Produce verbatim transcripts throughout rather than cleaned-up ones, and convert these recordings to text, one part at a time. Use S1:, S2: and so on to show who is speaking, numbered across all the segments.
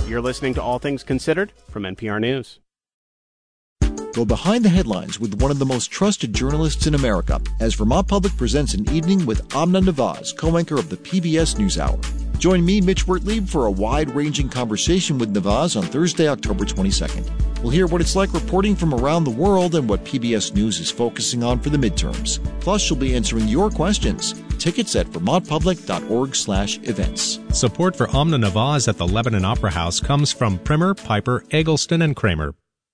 S1: You're listening to All Things Considered from N P R News.
S2: Go behind the headlines with one of the most trusted journalists in America as Vermont Public presents an evening with Amna Nawaz, co-anchor of the P B S NewsHour. Join me, Mitch Wertlieb, for a wide-ranging conversation with Nawaz on Thursday, October twenty-second. We'll hear what it's like reporting from around the world and what P B S News is focusing on for the midterms. Plus, she'll be answering your questions. Tickets at vermontpublic.org slash events.
S3: Support for Amna Nawaz at the Lebanon Opera House comes from Primer, Piper, Eggleston, and Kramer.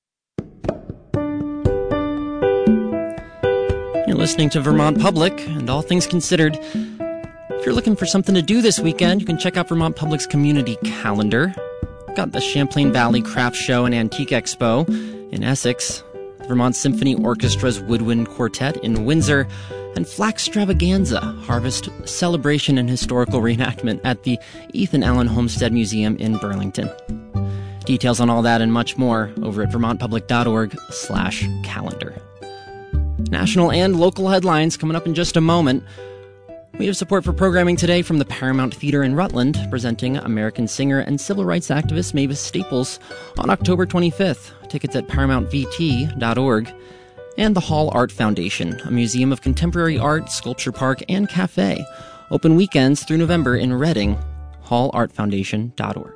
S4: You're listening to Vermont Public and All Things Considered. If you're looking for something to do this weekend, you can check out Vermont Public's community calendar. We've got the Champlain Valley Craft Show and Antique Expo in Essex, the Vermont Symphony Orchestra's Woodwind Quartet in Windsor, and Flaxtravaganza, Harvest Celebration and Historical Reenactment at the Ethan Allen Homestead Museum in Burlington. Details on all that and much more over at vermontpublic.org slash calendar. National and local headlines coming up in just a moment. We have support for programming today from the Paramount Theater in Rutland, presenting American singer and civil rights activist Mavis Staples on October twenty-fifth. Tickets at paramount v t dot org. And the Hall Art Foundation, a museum of contemporary art, sculpture park, and cafe. Open weekends through November in Reading. hall art foundation dot org.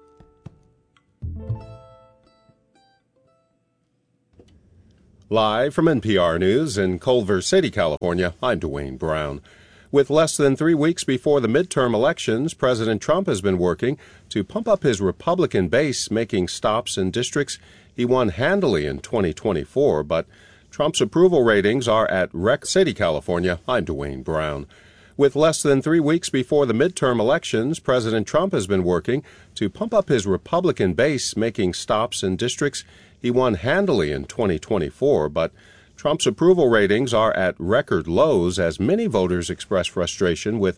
S5: Live from N P R News in Culver City, California, I'm Dwayne Brown. With less than three weeks before the midterm elections, President Trump has been working to pump up his Republican base, making stops in districts he won handily in twenty twenty-four. But Trump's approval ratings are at Rec City, California. I'm Dwayne Brown. With less than three weeks before the midterm elections, President Trump has been working to pump up his Republican base, making stops in districts he won handily in twenty twenty-four, but Trump's approval ratings are at record lows as many voters express frustration with